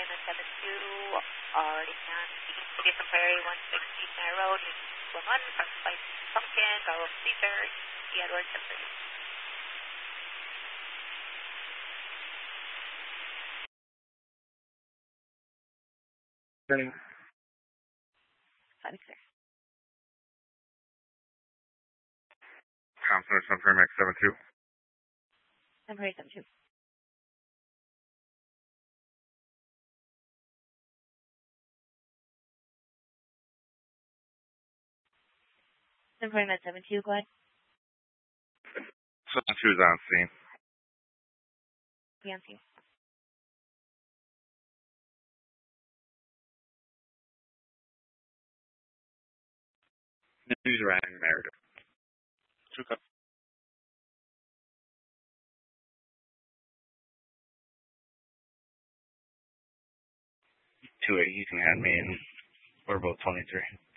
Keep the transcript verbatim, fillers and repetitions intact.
Freeman seven two, already on speaking City of Prairie, one sixty Center Road, one one, front flight Pumpkin, Bravo Caesar, E. Edward seven three. Turning. Five clear. Thompson, Sun Prairie Max seven two. Sun Prairie seven two. Sun Prairie Max seven two, go ahead. seven two is on scene. Be on scene. News Ryan Meredith. Two cup. Two eight, you can have me in. We're both twenty-three.